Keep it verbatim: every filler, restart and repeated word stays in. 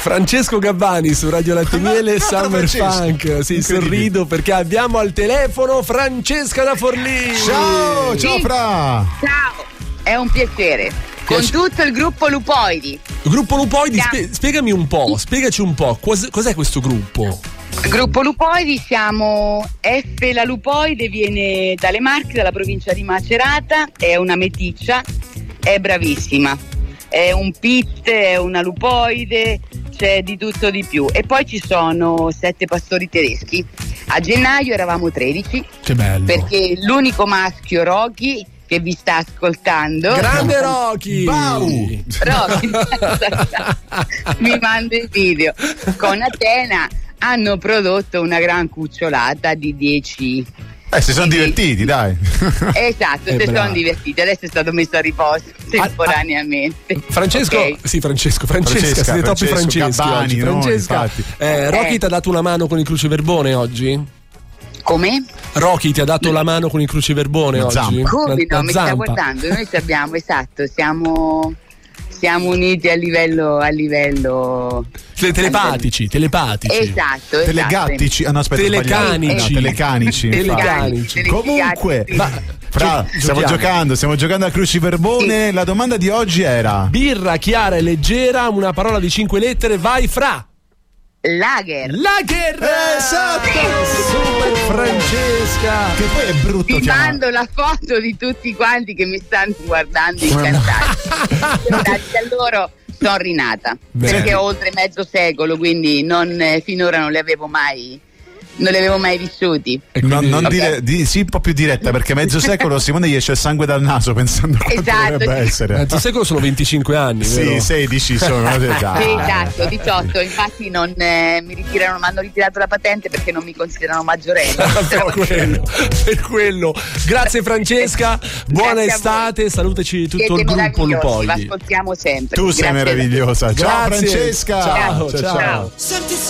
Francesco Gabbani su Radio Latte Miele, Summer Funk. Sì, sorrido perché abbiamo al telefono Francesca da Forlì. Ciao, ciao Fra. Ciao, è un piacere. Con Piace- tutto il gruppo Lupoidi. Gruppo Lupoidi, Siamo- spie- spiegami un po', spiegaci un po', cos- cos'è questo gruppo? Gruppo Lupoidi, siamo F. La Lupoide, viene dalle Marche, dalla provincia di Macerata, è una meticcia, è bravissima. È un pit, è una lupoide, c'è di tutto di più. E poi ci sono sette pastori tedeschi. A gennaio eravamo tredici. Che bello. Perché l'unico maschio, Rocky, che vi sta ascoltando. Grande Rocky! Bau! Rocky mi manda il video. Con Atena hanno prodotto una gran cucciolata di dieci. Eh, si sono divertiti, dai. Esatto, Eh, si bravo. sono divertiti. Adesso è stato messo a riposo temporaneamente. Francesco, Ok. sì, Francesco, Francesca, Francesca, siete troppi Francesco, Franceschi Gabbani, oggi. no, Francesca, infatti. eh, Rocky Eh. ti ha dato una mano con il cruciverbone oggi? Come? Rocky ti ha dato la mano con il cruciverbone Una oggi? zampa. Come Una- no, una mi sta zampa. guardando. Noi abbiamo, esatto, siamo, siamo uniti a livello a livello Te- telepatici, telepatici. Esatto, esatto. Telegattici. Ah, no, aspetta, ho sbagliato. Telecanici. No, telecanici. Telecanici. infatti. Comunque, Sì. ma, Fra, Gio- stiamo giochiamo. giocando, stiamo giocando al cruciverbone. La domanda di oggi era: Birra chiara e leggera, una parola di cinque lettere, vai Fra. Lager. Lager! Esatto! Super Francesca! che poi è brutto Vi chiamare. mando la foto di tutti quanti che mi stanno guardando incantati. Grazie a loro sono rinata. Bene. Perché ho oltre mezzo secolo, quindi non, eh, finora non li avevo mai non li avevo mai vissuti. E No, quindi- non Ok. dire, di, sì, un po' più diretta, perché mezzo secolo Simone gli esce il sangue dal naso pensando quanto Esatto. dovrebbe essere. Mezzo secolo sono venticinque anni, Sì, vero? sedici sono. Dai. Sì, esatto, diciotto. Infatti non eh, mi ritirano, mi hanno ritirato la patente perché non mi considerano maggiorenne. per quello, per quello. Grazie Francesca, buona Grazie a estate, salutaci tutto Siete il gruppo meravigliosi, vi Lupoidi. ascoltiamo sempre. Tu sei Grazie. meravigliosa. Ciao Grazie. Francesca. Ciao, ciao. Ciao. Senti